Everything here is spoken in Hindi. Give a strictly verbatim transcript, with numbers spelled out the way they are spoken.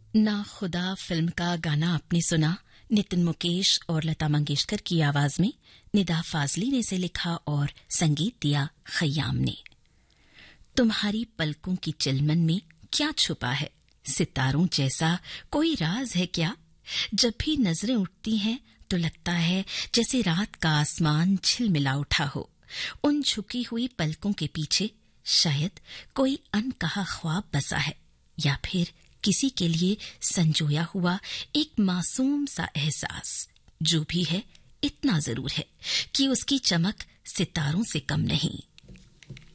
ना खुदा फिल्म का गाना आपने सुना। नितिन मुकेश और लता मंगेशकर की आवाज में निदा फाजली ने इसे लिखा और संगीत दिया खयाम ने। तुम्हारी पलकों की चिलमन में क्या छुपा है, सितारों जैसा कोई राज है क्या? जब भी नजरें उठती हैं तो लगता है जैसे रात का आसमान झिलमिला उठा हो। उन झुकी हुई पलकों के पीछे शायद कोई अनकहा ख्वाब बसा है, या फिर किसी के लिए संजोया हुआ एक मासूम सा एहसास। जो भी है, इतना जरूर है कि उसकी चमक सितारों से कम नहीं।